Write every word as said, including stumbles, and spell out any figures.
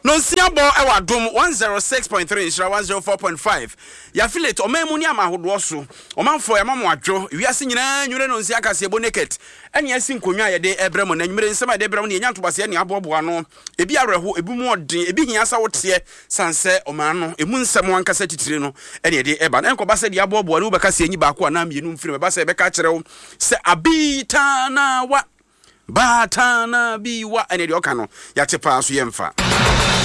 no siabo e wadom one oh six point three nshira one oh four point five ya affiliate omemu ni amahodo so omanfo ya mamu adwo wiase nyina nwure no nsia kase ebo naked ene asi nkonwa ye de ebrem na nwure nsema de ebrem ne enya ntobase ne abobo ano ebi areho ebi mu odin ebi hia sa wote sanse omano emu nsem wankasa titire no ene de eba na enkoba se de abobo ano beka se enyi ba ko na mienu mfiri meba se beka kyerew se abita na wa batana biwa ene de oka no ya tepa so yemfa